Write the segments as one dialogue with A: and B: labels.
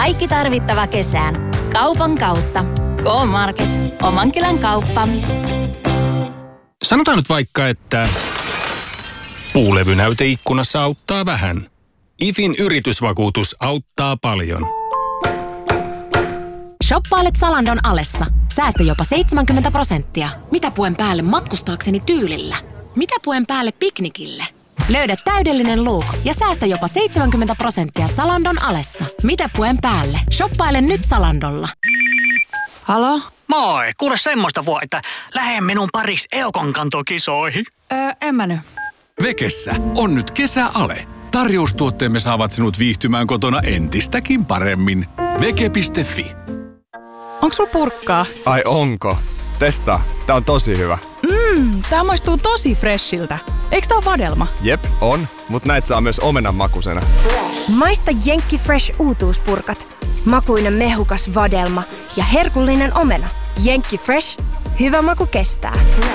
A: Kaikki tarvittava kesään. Kaupan kautta. K-Market. Oman kylän kauppa.
B: Sanotaan nyt vaikka, että puulevynäyte ikkunassa auttaa vähän. IFin yritysvakuutus auttaa paljon.
C: Shoppailet Zalandon alessa. Säästä jopa 70%. Mitä puen päälle matkustaakseni tyylillä? Mitä puen päälle piknikille? Löydä täydellinen look ja säästä jopa 70% Zalandon alessa. Mitä puen päälle? Shoppaile nyt Zalandolla.
D: Halo?
E: Moi, kuule semmoista että lähde minun pariksi Eukon kantokisoihin.
D: En mä nyt.
F: Vekessä on nyt kesäale. Tarjoustuotteemme saavat sinut viihtymään kotona entistäkin paremmin. Veke.fi.
D: Onks sulla purkkaa?
G: Ai onko? Testaa. Tää on tosi hyvä.
D: Tää maistuu tosi freshiltä. Eiks tää oo vadelma?
G: Jep, on. Mut näit saa myös omenan makusena.
H: Maista Jenkki Fresh uutuuspurkat. Makuinen mehukas vadelma ja herkullinen omena. Jenkki Fresh. Hyvä maku kestää.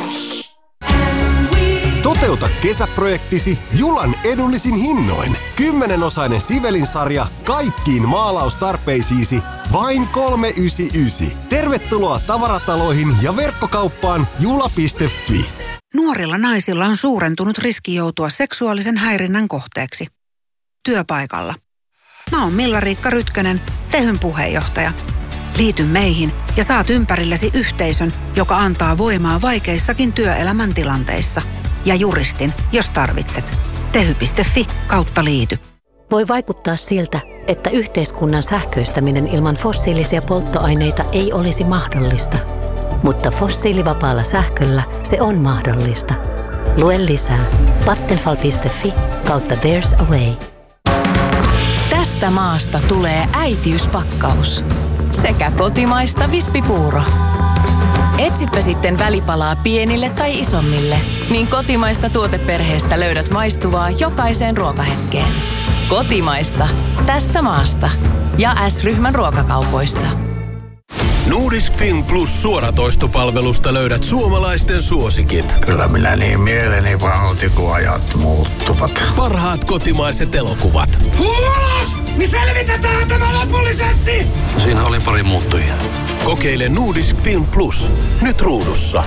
I: Toteuta kesäprojektisi Julan edullisin hinnoin. 10-osainen Sivelin-sarja kaikkiin maalaustarpeisiisi vain 399. Tervetuloa tavarataloihin ja verkkokauppaan jula.fi.
J: Nuorilla naisilla on suurentunut riski joutua seksuaalisen häirinnän kohteeksi. Työpaikalla. Mä oon Milla-Riikka Rytkönen, Tehyn puheenjohtaja. Liity meihin ja saat ympärillesi yhteisön, joka antaa voimaa vaikeissakin työelämän tilanteissa. Ja juristin, jos tarvitset. Tehy.fi/liity.
K: Voi vaikuttaa siltä, että yhteiskunnan sähköistäminen ilman fossiilisia polttoaineita ei olisi mahdollista. Mutta fossiilivapaalla sähköllä se on mahdollista. Lue lisää vattenfall.fi/there's a way.
C: Tästä maasta tulee äitiyspakkaus. Sekä kotimaista vispipuuro. Etsitpä sitten välipalaa pienille tai isommille, niin kotimaista tuoteperheestä löydät maistuvaa jokaiseen ruokahetkeen. Kotimaista. Tästä maasta. Ja S-ryhmän ruokakaupoista.
L: Nordisk Film Plus -suoratoistopalvelusta löydät suomalaisten suosikit.
M: Kyllä minä niin mieleni pahoitin, kun ajat muuttuvat.
L: Parhaat kotimaiset elokuvat.
M: Ulos! Niin selvitetään tämä lopullisesti!
L: Siinä oli pari muuttujaa. Kokeile Nordisk Film Plus. Nyt ruudussa.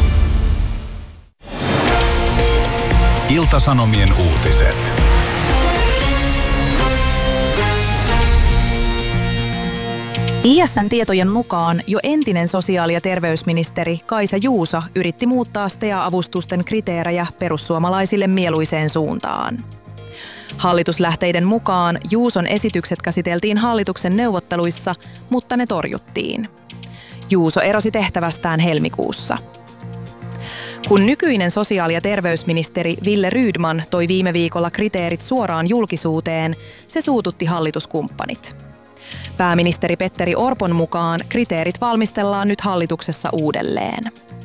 F: Ilta-Sanomien uutiset.
D: ISN tietojen mukaan jo entinen sosiaali- ja terveysministeri Kaisa Juuso yritti muuttaa STEA-avustusten kriteerejä perussuomalaisille mieluiseen suuntaan. Hallituslähteiden mukaan Juuson esitykset käsiteltiin hallituksen neuvotteluissa, mutta ne torjuttiin. Juuso erosi tehtävästään helmikuussa. Kun nykyinen sosiaali- ja terveysministeri Wille Rydman toi viime viikolla kriteerit suoraan julkisuuteen, se suututti hallituskumppanit. Pääministeri Petteri Orpon mukaan kriteerit valmistellaan nyt hallituksessa uudelleen.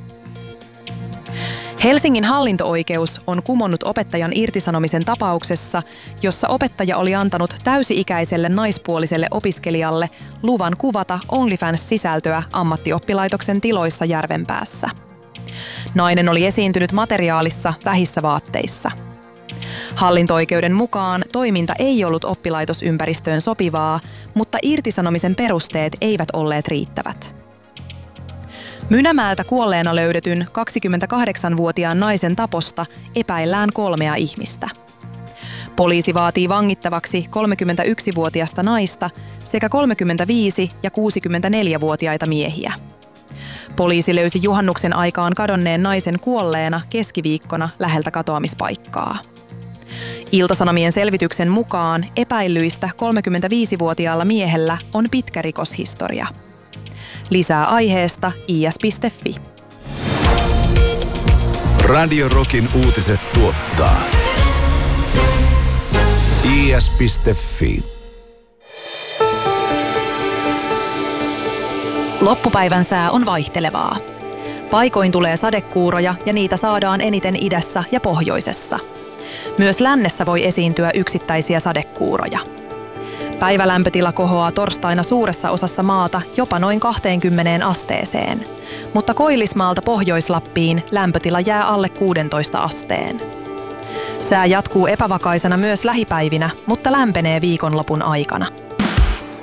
D: Helsingin hallinto-oikeus on kumonnut opettajan irtisanomisen tapauksessa, jossa opettaja oli antanut täysi-ikäiselle naispuoliselle opiskelijalle luvan kuvata OnlyFans-sisältöä ammattioppilaitoksen tiloissa Järvenpäässä. Nainen oli esiintynyt materiaalissa vähissä vaatteissa. Hallinto-oikeuden mukaan toiminta ei ollut oppilaitosympäristöön sopivaa, mutta irtisanomisen perusteet eivät olleet riittävät. Mynämäeltä kuolleena löydetyn 28-vuotiaan naisen taposta epäillään 3 ihmistä. Poliisi vaatii vangittavaksi 31-vuotiasta naista sekä 35- ja 64-vuotiaita miehiä. Poliisi löysi juhannuksen aikaan kadonneen naisen kuolleena keskiviikkona läheltä katoamispaikkaa. Ilta-Sanomien selvityksen mukaan epäillyistä 35-vuotiaalla miehellä on pitkä rikoshistoria. Lisää aiheesta is.fi.
I: Radio Rockin uutiset tuottaa is.fi.
D: Loppupäivän sää on vaihtelevaa. Paikoin tulee sadekuuroja ja niitä saadaan eniten idässä ja pohjoisessa. Myös lännessä voi esiintyä yksittäisiä sadekuuroja. Päivälämpötila kohoaa torstaina suuressa osassa maata jopa noin 20 asteeseen, mutta Koillismaalta Pohjois-Lappiin lämpötila jää alle 16 asteen. Sää jatkuu epävakaisena myös lähipäivinä, mutta lämpenee viikonlopun aikana.